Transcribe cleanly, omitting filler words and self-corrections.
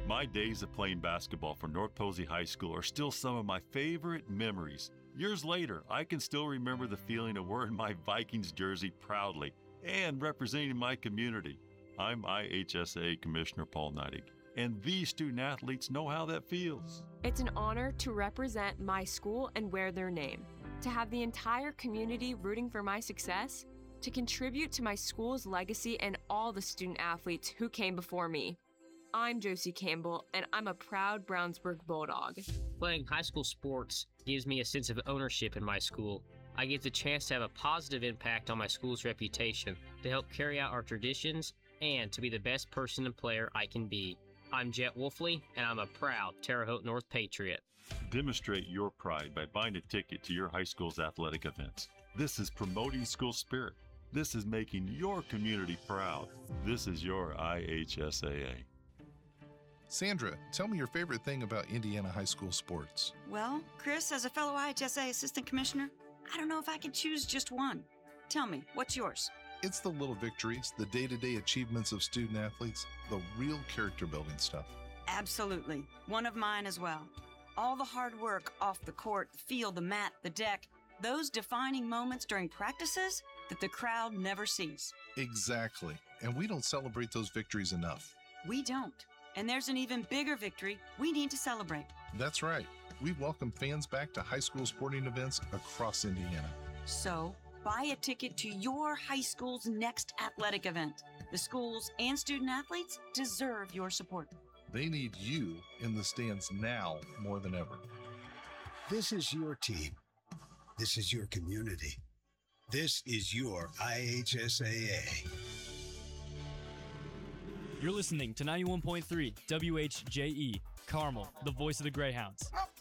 My days of playing basketball for North Posey High School are still some of my favorite memories. Years later, I can still remember the feeling of wearing my Vikings jersey proudly and representing my community. I'm IHSA Commissioner Paul Neidig, and these student athletes know how that feels. It's an honor to represent my school and wear their name, to have the entire community rooting for my success, to contribute to my school's legacy and all the student athletes who came before me. I'm Josie Campbell, and I'm a proud Brownsburg Bulldog. Playing high school sports gives me a sense of ownership in my school. I get the chance to have a positive impact on my school's reputation, to help carry out our traditions, and to be the best person and player I can be. I'm Jet Wolfley, and I'm a proud Terre Haute North Patriot. Demonstrate your pride by buying a ticket to your high school's athletic events. This is promoting school spirit. This is making your community proud. This is your IHSAA. Sandra, tell me your favorite thing about Indiana high school sports. Well, Chris, as a fellow IHSA Assistant Commissioner, I don't know if I could choose just one. Tell me, what's yours? It's the little victories, the day-to-day achievements of student athletes, the real character-building stuff. Absolutely. One of mine as well. All the hard work off the court, the field, the mat, the deck, those defining moments during practices that the crowd never sees. Exactly. And we don't celebrate those victories enough. We don't. And there's an even bigger victory we need to celebrate. That's right. We welcome fans back to high school sporting events across Indiana. So, buy a ticket to your high school's next athletic event. The schools and student athletes deserve your support. They need you in the stands now more than ever. This is your team. This is your community. This is your IHSAA. You're listening to 91.3 WHJE, Carmel, the voice of the Greyhounds.